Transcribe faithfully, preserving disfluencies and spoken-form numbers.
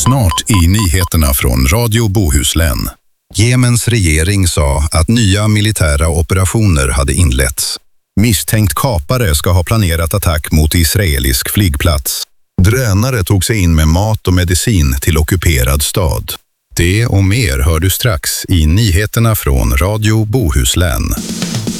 Snart i nyheterna från Radio Bohuslän. Jemens regering sa att nya militära operationer hade inletts. Misstänkt kapare ska ha planerat attack mot israelisk flygplats. Drönare tog sig in med mat och medicin till ockuperad stad. Det och mer hör du strax i nyheterna från Radio Bohuslän.